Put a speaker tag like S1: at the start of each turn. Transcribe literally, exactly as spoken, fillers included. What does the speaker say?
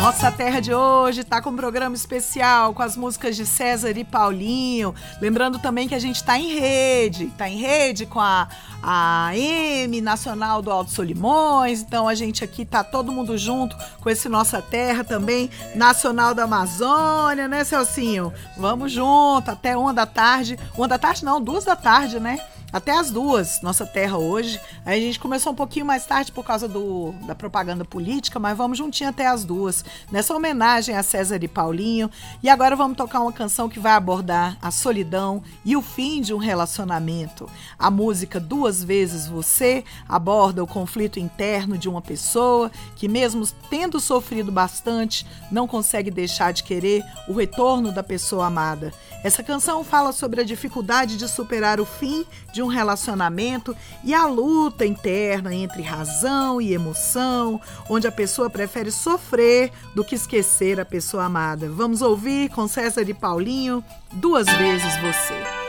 S1: Nossa Terra de hoje tá com um programa especial com as músicas de César e Paulinho. Lembrando também que a gente tá em rede, tá em rede com a, a M Nacional do Alto Solimões. Então a gente aqui tá todo mundo junto com esse Nossa Terra também, Nacional da Amazônia, né, Celcinho? Vamos junto até uma da tarde. Uma da tarde não, duas da tarde, né? Até as duas, Nossa Terra hoje. Aí a gente começou um pouquinho mais tarde por causa do, da propaganda política, mas vamos juntinho até as duas, nessa homenagem a César e Paulinho. E agora vamos tocar uma canção que vai abordar a solidão e o fim de um relacionamento. A música Duas Vezes Você aborda o conflito interno de uma pessoa que, mesmo tendo sofrido bastante, não consegue deixar de querer o retorno da pessoa amada. Essa canção fala sobre a dificuldade de superar o fim de um relacionamento e a luta interna entre razão e emoção, onde a pessoa prefere sofrer do que esquecer a pessoa amada. Vamos ouvir com César e Paulinho, Duas Vezes Você.